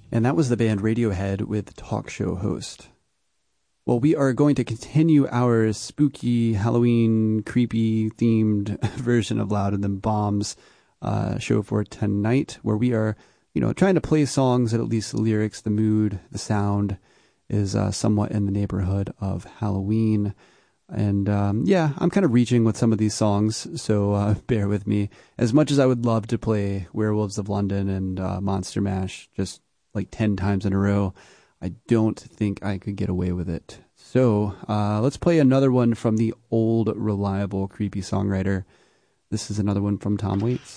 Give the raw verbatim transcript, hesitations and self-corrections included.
And that was the band Radiohead with Talk Show Host. Well, we are going to continue our spooky, Halloween, creepy themed version of Louder Than Bombs uh, show for tonight, where we are, you know, trying to play songs that at least the lyrics, the mood, the sound is uh, somewhat in the neighborhood of Halloween. And um, yeah, I'm kind of reaching with some of these songs, so uh, bear with me. As much as I would love to play Werewolves of London and uh, Monster Mash just like ten times in a row, I don't think I could get away with it. So uh, let's play another one from the old, reliable, creepy songwriter. This is another one from Tom Waits.